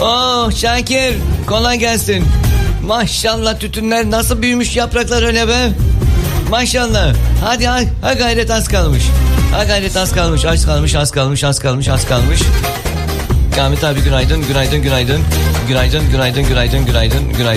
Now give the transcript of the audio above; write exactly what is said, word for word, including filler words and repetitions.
Oh Şakir, kolay gelsin. Maşallah tütünler nasıl büyümüş, yapraklar öyle be. Maşallah. Hadi ha, ha gayret az kalmış. Ha gayret az kalmış, az kalmış, az kalmış, az kalmış, az kalmış. Ahmet abi günaydın, günaydın, günaydın. Günaydın, günaydın, günaydın, günaydın, günaydın.